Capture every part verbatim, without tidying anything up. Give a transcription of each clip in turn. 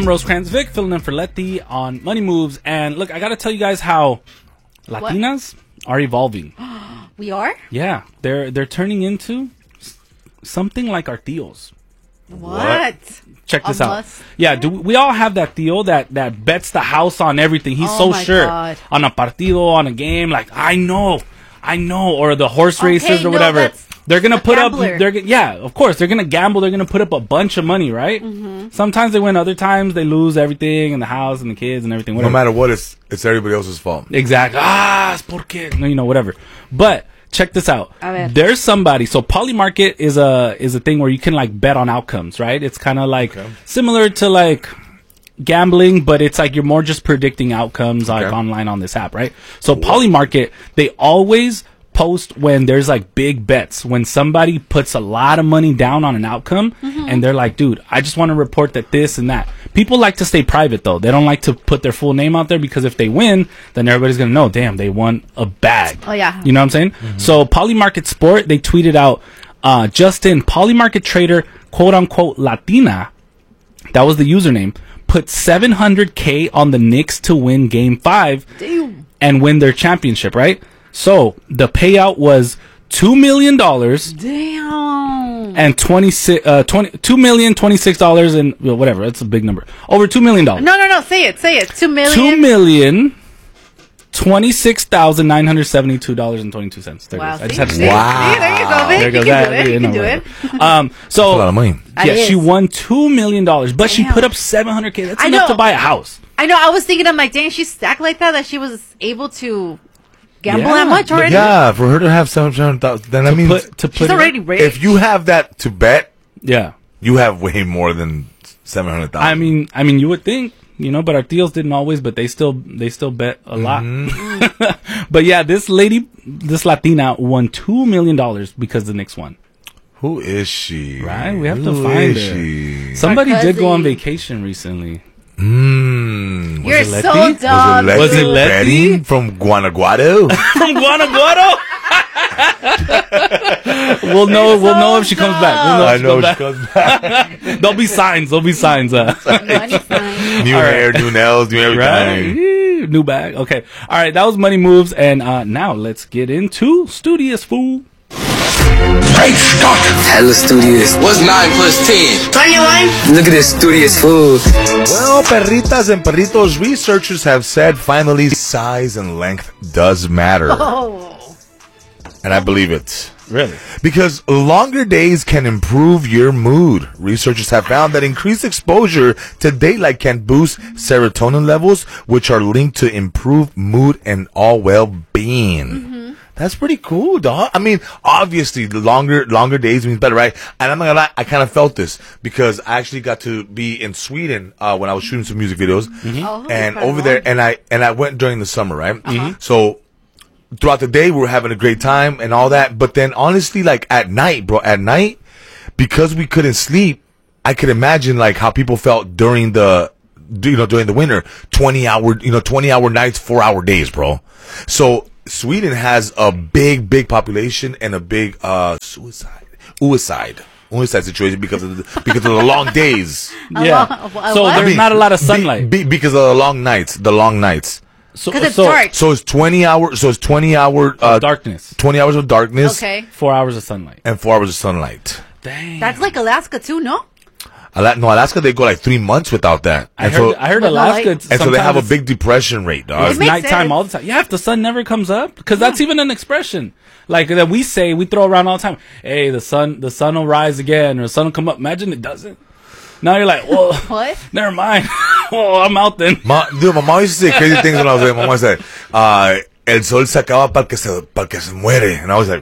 Rosecrans Vic, filling in for Letty on Money Moves. And look, I got to tell you guys how Latinas what? are evolving. We are? Yeah, they're they're turning into something like our tios. What? Check this A out. must- Yeah, do we all have that tio that, that bets the house on everything? He's Oh so my sure God. on a partido, on a game. Like, I know, I know, or the horse Okay, races or no, whatever. that's They're gonna a put up. gambler. They're g- yeah, of course they're gonna gamble. They're gonna put up a bunch of money, right? Mm-hmm. Sometimes they win, other times they lose everything and the house and the kids and everything. No Whatever. matter what, it's it's everybody else's fault. Exactly. Ah, es porque no, you know, whatever. But check this out. A ver. There's somebody. So Polymarket is a is a thing where you can like bet on outcomes, right? It's kind of like Okay. similar to like gambling, but it's like you're more just predicting outcomes like Okay. online on this app, right? So Polymarket, they always post when there's like big bets, when somebody puts a lot of money down on an outcome and they're like, dude, I just want to report that this and that. People like to stay private though. They don't like to put their full name out there because if they win, then everybody's going to know, damn, they won a bag. Oh, yeah. You know what I'm saying? So Polymarket Sport, they tweeted out, uh, Justin, Polymarket trader, quote unquote, Latina, that was the username, put seven hundred K on the Knicks to win game five Damn. and win their championship, right? So the payout was two million dollars Damn. and twenty-six, uh, twenty, two million twenty-six dollars and well, whatever. That's a big number. Over two million dollars. No, no, no. Say it. Say it. Two million. Two million twenty-six thousand nine hundred seventy-two dollars and twenty-two cents. There Wow. it goes. I just see? had to See? say it. Wow. See, there you go, Vic. There You goes can that. do it. You You can know, do whatever. it. Um, That's a lot so of money. That yeah, she is. won two million dollars, but she Damn. put up seven hundred K. That's I enough know. to buy a house. I know. I was thinking, I'm like, dang, she's stacked like that, that she was able to gamble Yeah, that much but already. Yeah, for her to have seven hundred thousand, then that means Put, to put She's it- already rich. if you have that to bet, yeah. you have way more than seven hundred thousand. I mean, I mean, you would think, you know, but our deals didn't always, but they still, they still bet a lot. Mm-hmm. But yeah, this lady, this Latina won two million dollars because the Knicks won. who is she? Right? We have to Who find is her. she? Somebody did go on cousin. vacation recently. Mm. You're Was it so Letty? dumb. Was it, Was it Letty Letty? Betty from Guanajuato? From Guanajuato? we'll know, we'll know if she comes back. We'll know if I she know comes she back. comes back. There'll be signs. There'll be signs. Uh. Money sign. New All right. hair, new nails, new everything. Right? Yee, New bag. Okay. All right. That was Money Moves. And uh, now let's get into Studious Fool. Hella studious. What's nine plus ten? twenty-one? Look at this studious food. Well, perritas and perritos, researchers have said finally size and length does matter. Oh. And I believe it. Really? Because longer days can improve your mood. Researchers have found that increased exposure to daylight can boost serotonin levels, which are linked to improved mood and all well-being. Mm-hmm. That's pretty cool, dog. I mean, obviously, the longer longer days means better, right? And I'm not gonna lie, I kind of felt this because I actually got to be in Sweden uh, when I was shooting some music videos, Oh, and quite over long. there, and I and I went during the summer, right? So throughout the day, we were having a great time and all that. But then, honestly, like at night, bro, at night, because we couldn't sleep, I could imagine like how people felt during the, you know, during the winter, twenty hour, you know, twenty hour nights, four hour days, bro. So Sweden has a big, big population and a big uh suicide, suicide, suicide situation because of the, because of the long days. Yeah. long- a so what? there's I mean, not a lot of be- sunlight. be- because of the long nights, the long nights. So, 'Cause it's so dark. So it's twenty hours. So it's twenty hour uh, darkness. twenty hours of darkness. Okay. Four hours of sunlight. And four hours of sunlight. Dang. That's like Alaska too, no? Ala- no, Alaska, they go like three months without that. I And heard. so, I heard But no Alaska. light. it's and so they have a sometimes big depression rate, dog. It's makes nighttime sense. all the time. Yeah, if the sun never comes up, because that's even an expression like that we say, we throw around all the time. Hey, the sun, the sun will rise again, or the sun will come up. Imagine it doesn't. Now you're like, well, What? never mind. Oh, I'm out then. Ma, dude, my mom used to say crazy things when I was there. My mom would say, uh, el sol se acaba para que se, para que se muere. And I was like,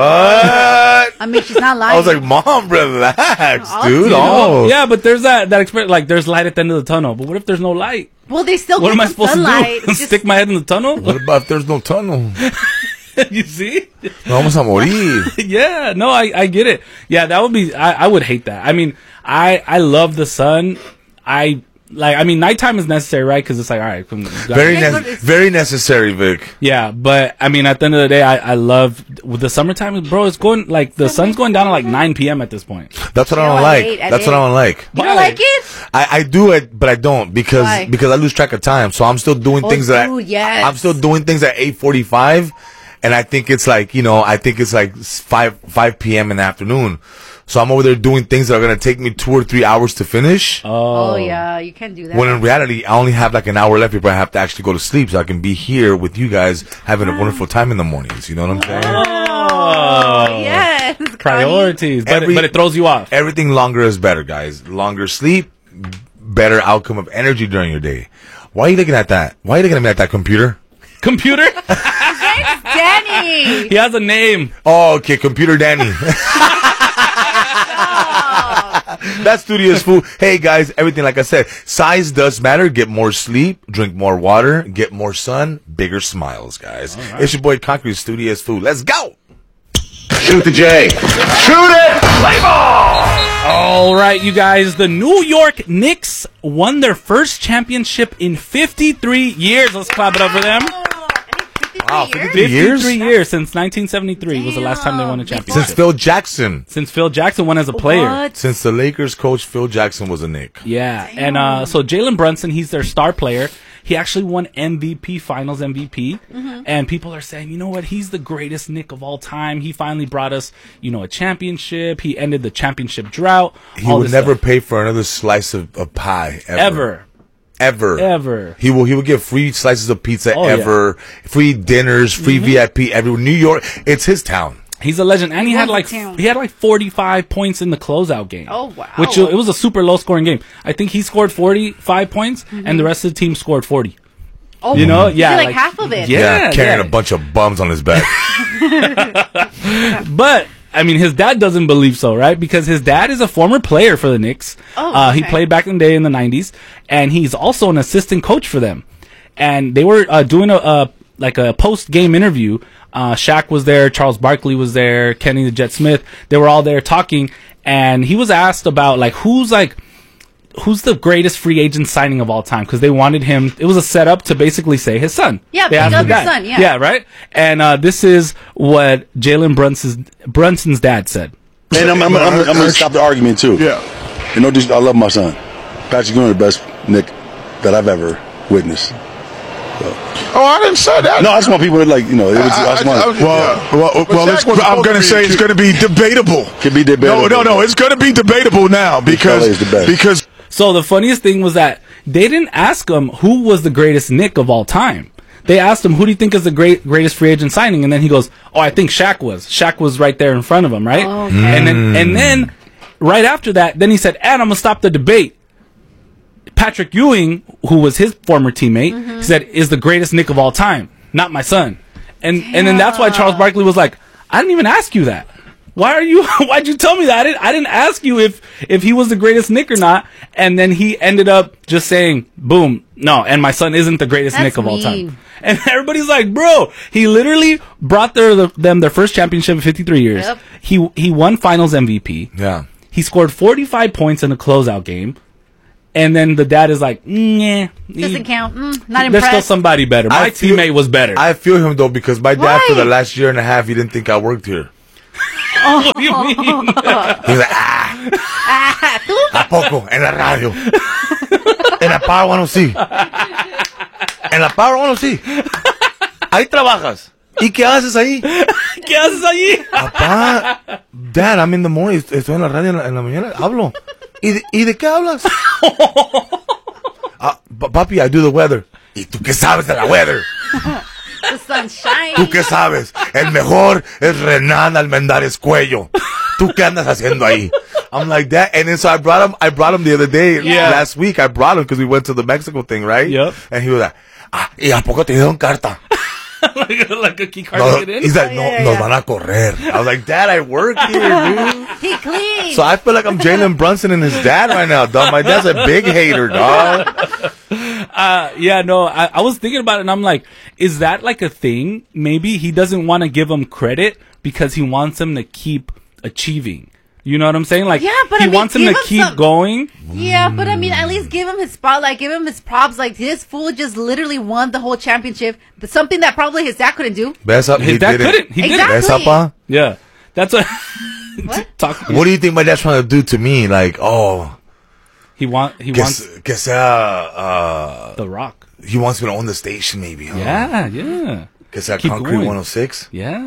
what? I mean, she's not lying. I was like, mom, relax, Oh, dude. dude. Oh. Yeah, but there's that that expression. Like, there's light at the end of the tunnel. But what if there's no light? well, they still What get am I the supposed sunlight. to do? It's just- Stick my head in the tunnel? What about if there's no tunnel? You see? No vamos a morir. Yeah, no, I, I get it. Yeah, that would be, I, I would hate that. I mean, I, I love the sun. I, like, I mean, nighttime is necessary, right? Because it's like, all right, come, Very, Yeah, ne- it's- very necessary, Vic. yeah. But I mean, at the end of the day, I, I love with the summertime, bro. It's going like the sun's going down at like nine p.m. at this point. That's what I No, don't at like. eight, at That's what eight. I don't like. You Why? don't like it? I, I do it, but I don't because Why? because I lose track of time. So I'm still doing Oh, things that dude, yes. I'm still doing things at eight forty-five, and I think it's like you know I think it's like five five p.m. in the afternoon. So I'm over there doing things that are gonna take me two or three hours to finish. Oh, yeah, you can't do that. When in reality, I only have like an hour left before I have to actually go to sleep, so I can be here with you guys having a wonderful time in the mornings. You know what I'm saying? Oh, yes. Connie. Priorities, but, Every- it, but it throws you off. Everything longer is better, guys. Longer sleep, better outcome of energy during your day. Why are you looking at that? Why are you looking at me at that computer? Computer? Danny. He has a name. Oh, okay, Computer Danny. That's studious food. Hey guys, everything like I said, size does matter. Get more sleep, drink more water, get more sun, bigger smiles, guys. It's your boy Concrete, Studious Food. Let's go. Shoot the J. Shoot it! Play ball! All right, you guys. The New York Knicks won their first championship in fifty-three years. Let's clap it up for them. Wow, fifty-three fifty-three years? fifty-three years since nineteen seventy-three was the last time they won a championship. Since Phil Jackson. Since Phil Jackson won as a player. What? Since the Lakers coach Phil Jackson was a Knick. Yeah, and uh, so Jalen Brunson, he's their star player. He actually won M V P, Finals M V P, Mm-hmm. and people are saying, you know what? He's the greatest Knick of all time. He finally brought us, you know, a championship. He ended the championship drought. He all would this never stuff. pay for another slice of, of pie ever. ever, Ever. ever. He will he will give free slices of pizza Oh, yeah. Mm-hmm. ever, free dinners, free V I P everywhere. New York, it's his town. He's a legend, and he, He had was like a town. he had like forty-five points in the closeout game. Oh, wow. Which uh, it was a super low scoring game. I think he scored forty-five points, and the rest of the team scored forty. Oh, You know, he did yeah, like, like- half of it. Yeah. carrying a bunch of bums on his back. But I mean, his dad doesn't believe so, right? Because his dad is a former player for the Knicks. Oh, uh, he okay. played back in the day in the nineties, and he's also an assistant coach for them. And they were uh, doing a, a like a post game interview. Uh, Shaq was there, Charles Barkley was there, Kenny the Jet Smith. They were all there talking, and he was asked about like who's like. Who's the greatest free agent signing of all time? Because they wanted him. It was a setup to basically say his son. Yeah, They pick asked up the your dad. son, yeah. yeah, right. And uh, this is what Jalen Brunson's Brunson's dad said. And I'm, I'm, I'm, I'm going to stop the argument, too. Yeah. You know, just, I love my son. Patrick Ewing, the best Nick that I've ever witnessed. Oh, I didn't say that. No, I just want people to, like, you know, it was, I, just want I- I- Well, well, But well Shaq it's, was I'm supposed going to to say be it's too. going to be debatable. Could be debatable. No, no, no. It's going to be debatable now fella because is the best. because So the funniest thing was that they didn't ask him who was the greatest Knick of all time. They asked him, who do you think is the great greatest free agent signing? And then he goes, oh, I think Shaq was. Shaq was right there in front of him, right? Oh, okay. And then and then right after that, then he said, and I'm gonna stop the debate. Patrick Ewing, who was his former teammate, Mm-hmm. he said, is the greatest Knick of all time, not my son. And and then that's why Charles Barkley was like, I didn't even ask you that. Why are you? Why'd you tell me that? I didn't. I didn't ask you if if he was the greatest Knick or not. And then he ended up just saying, "Boom, no." And my son isn't the greatest That's Knick of all mean. time. And everybody's like, "Bro, he literally brought their them their first championship in fifty-three years. Yep. He he won Finals M V P. Yeah. He scored forty-five points in a closeout game. And then the dad is like, "Nah, Doesn't he- count. Mm, not There's impressed. still somebody better. My I feel- teammate was better." I feel him though because my dad Why? for the last year and a half he didn't think I worked here. What do you mean? He was like, ah, Ah, tú. ¿a poco? En la radio. En la Power one oh C. En la Power one oh C. Ahí trabajas. ¿Y qué haces ahí? ¿Qué haces allí? Papá, Dad, I'm in the morning. Estoy en la radio en la, en la mañana. Hablo. ¿Y de, ¿Y de qué hablas? Ah, pa- papi, I do the weather. ¿Y tú qué sabes de la weather? The sunshine. ¿Tú qué sabes? El mejor es Renan Almendares Cuello. ¿Tú qué andas haciendo ahí? I'm like that. And then so I brought him, I brought him the other day, Yeah. last week, I brought him because we went to the Mexico thing, right? Yep. And he was like, ah, ¿y a poco te dieron carta? like, like a key card No, to get in? he's like, Oh, no, yeah, nos yeah. van a correr. I was like, Dad, I work here, dude. He clean. So I feel like I'm Jalen Brunson and his dad right now, dog. My dad's a big hater, dog. Yeah, no, I, I was thinking about it and I'm like, is that like a thing? Maybe he doesn't want to give him credit because he wants him to keep achieving. You know what I'm saying? Like, Yeah, but he I mean, wants him give to him keep some- going. Yeah, but I mean, at least give him his spotlight, give him his props. Like, this fool just literally won the whole championship. But something that probably his dad couldn't do. Best up, His he dad did couldn't. it. He did Exactly. it. Best up, huh? Yeah. That's what. What? Talk, What do you think my dad's trying to do to me? Like, oh, he want. He que, wants que sea, uh, The Rock. he wants me to own the station, maybe. Huh? Yeah, yeah, Que sea Keep Concrete going. one oh six. yeah.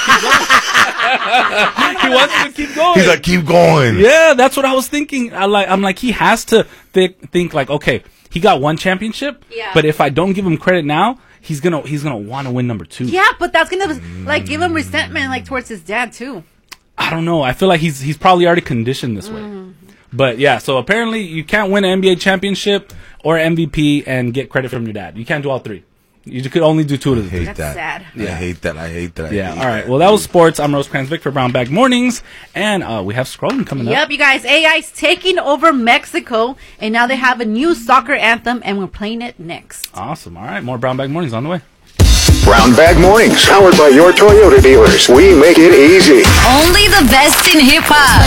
He wants to keep going. He's like, keep going. Yeah, that's what I was thinking. I like, I'm like, he has to th- think like, okay, he got one championship, Yeah. but if I don't give him credit now, he's gonna he's gonna want to win number two. Yeah, but that's gonna like give him resentment like towards his dad too. I don't know. I feel like he's he's probably already conditioned this way. But yeah, so apparently you can't win an N B A championship or M V P and get credit from your dad. You can't do all three. You could only do two of the I three. hate That's that. sad. I hate that. I hate that. I Yeah. hate All right. that. Well, that was sports. I'm Rosecrans Vic for Brown Bag Mornings, and uh, we have scrolling coming up. Yep, you guys, A I's taking over Mexico, and now they have a new soccer anthem, and we're playing it next. Awesome. All right. More Brown Bag Mornings on the way. Brown Bag Mornings, powered by your Toyota dealers. We make it easy. Only the best in hip hop.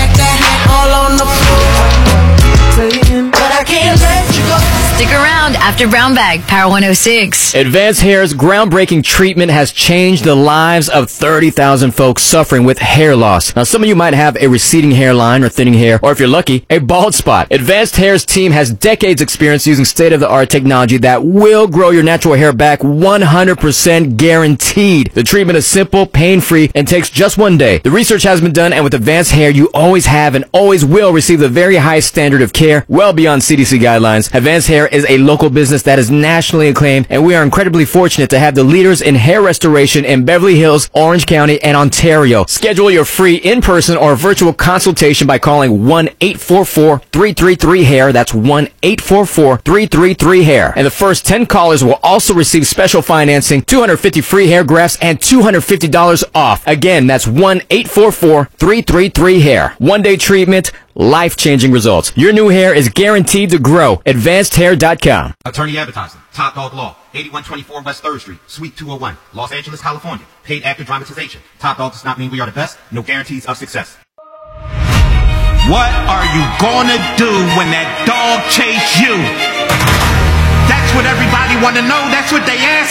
Stick around after Brown Bag, Power one oh six. Advanced Hair's groundbreaking treatment has changed the lives of thirty thousand folks suffering with hair loss. Now, some of you might have a receding hairline or thinning hair, or if you're lucky, a bald spot. Advanced Hair's team has decades experience using state-of-the-art technology that will grow your natural hair back one hundred percent guaranteed. The treatment is simple, pain-free, and takes just one day. The research has been done, and with Advanced Hair, you always have and always will receive the very highest standard of care, well beyond C D C guidelines. Advanced Hair is a local business that is nationally acclaimed, and we are incredibly fortunate to have the leaders in hair restoration in Beverly Hills, Orange County, and Ontario. Schedule your free in-person or virtual consultation by calling one eight four four, three three three, hair. That's one eight four four, three three three, hair. And the first ten callers will also receive special financing, two hundred fifty free hair grafts, and two hundred fifty dollars off. Again, that's one eight four four, three three three, hair. One-day treatment, life-changing results. Your new hair is guaranteed to grow. advanced hair dot com. Attorney Advertising, Top Dog Law, eighty-one twenty-four West third Street, Suite two oh one, Los Angeles, California. Paid actor dramatization. Top Dog does not mean we are the best. No guarantees of success. What are you gonna do when that dog chase you? That's what everybody wanna know. That's what they ask